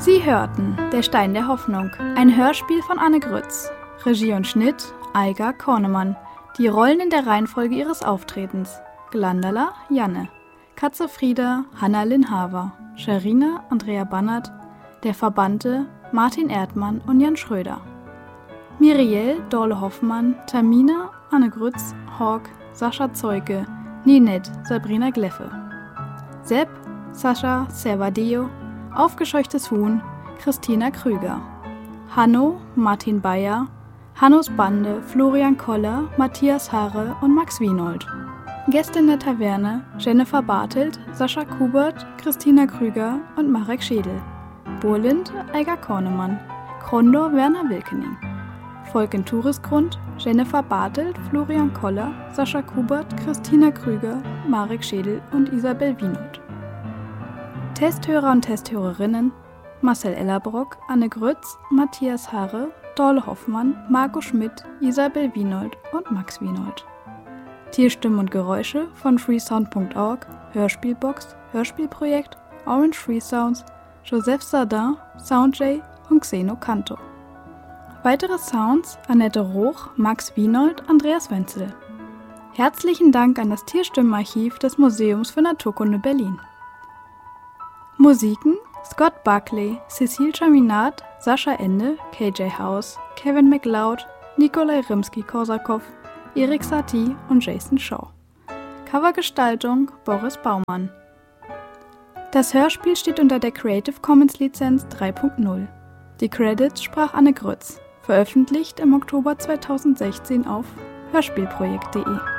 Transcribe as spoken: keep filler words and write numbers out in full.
Sie hörten Der Stein der Hoffnung, ein Hörspiel von Anne Grütz. Regie und Schnitt Aiga Kornemann. Die Rollen in der Reihenfolge ihres Auftretens: Glandala Janne, Katze Frieda Hanna Linhaver, Scherina Andrea Bannert, der Verbannte Martin Erdmann und Jan Schröder. Miriel Dorle Hoffmann, Tamina Anne Grütz, Hawk Sascha Zeuke, Ninette Sabrina Gleffe. Sepp Sascha Servadeo, Aufgescheuchtes Huhn Christina Krüger. Hanno Martin Bayer, Hannos Bande Florian Koller, Matthias Haare und Max Wienold. Gäste in der Taverne Jennifer Bartelt, Sascha Kubert, Christina Krüger und Marek Schädel. Burlind Aiga Kornemann, Krondor Werner Wilkening. Volk in Tourisgrund Jennifer Bartelt, Florian Koller, Sascha Kubert, Christina Krüger, Marek Schädel und Isabel Wienold. Testhörer und Testhörerinnen Marcel Ellerbrock, Anne Grütz, Matthias Haare, Dorle Hoffmann, Marco Schmidt, Isabel Wienold und Max Wienold. Tierstimmen und Geräusche von freesound punkt org, Hörspielbox, Hörspielprojekt, Orange Free Sounds, Joseph Sardin, Soundjay und Xeno Canto. Weitere Sounds Annette Roch, Max Wienold, Andreas Wenzel. Herzlichen Dank an das Tierstimmenarchiv des Museums für Naturkunde Berlin. Musiken Scott Buckley, Cecile Chaminade, Sascha Ende, K J House, Kevin MacLeod, Nikolai Rimsky-Korsakow, Erik Satie und Jason Shaw. Covergestaltung Boris Baumann. Das Hörspiel steht unter der Creative Commons Lizenz drei Punkt null. Die Credits sprach Anne Grütz, veröffentlicht im Oktober zweitausendsechzehn auf hörspielprojekt punkt de.